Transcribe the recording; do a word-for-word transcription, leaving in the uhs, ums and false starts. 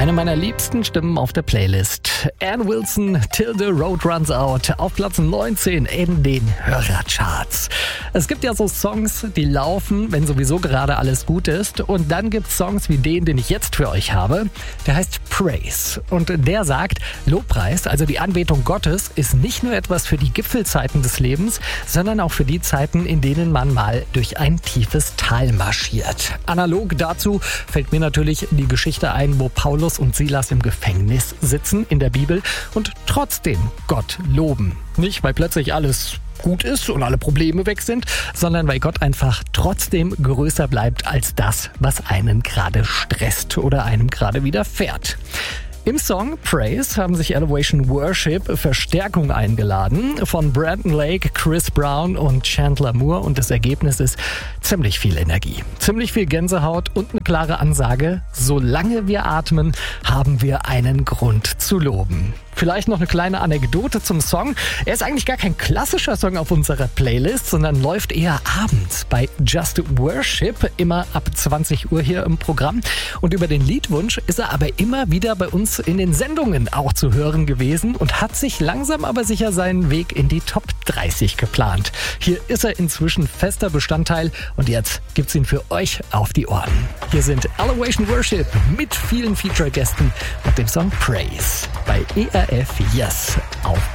Eine meiner liebsten Stimmen auf der Playlist. Ann Wilson, Till the Road Runs Out, auf Platz neunzehn in den Hörercharts. Es gibt ja so Songs, die laufen, wenn sowieso gerade alles gut ist. Und dann gibt es Songs wie den, den ich jetzt für euch habe. Der heißt Praise. Und der sagt, Lobpreis, also die Anbetung Gottes, ist nicht nur etwas für die Gipfelzeiten des Lebens, sondern auch für die Zeiten, in denen man mal durch ein tiefes Tal marschiert. Analog dazu fällt mir natürlich die Geschichte ein, wo Paulus und Silas im Gefängnis sitzen in der Bibel und trotzdem Gott loben. Nicht, weil plötzlich alles gut ist und alle Probleme weg sind, sondern weil Gott einfach trotzdem größer bleibt als das, was einen gerade stresst oder einem gerade widerfährt. Im Song Praise haben sich Elevation Worship Verstärkung eingeladen von Brandon Lake, Chris Brown und Chandler Moore und das Ergebnis ist ziemlich viel Energie, ziemlich viel Gänsehaut und eine klare Ansage, solange wir atmen, haben wir einen Grund zu loben. Vielleicht noch eine kleine Anekdote zum Song. Er ist eigentlich gar kein klassischer Song auf unserer Playlist, sondern läuft eher abends bei Just Worship, immer ab zwanzig Uhr hier im Programm. Und über den Liedwunsch ist er aber immer wieder bei uns in den Sendungen auch zu hören gewesen und hat sich langsam aber sicher seinen Weg in die Top dreißig geplant. Hier ist er inzwischen fester Bestandteil und jetzt gibt's ihn für euch auf die Ohren. Hier sind Elevation Worship mit vielen Feature-Gästen und dem Song Praise bei E R F Yes auf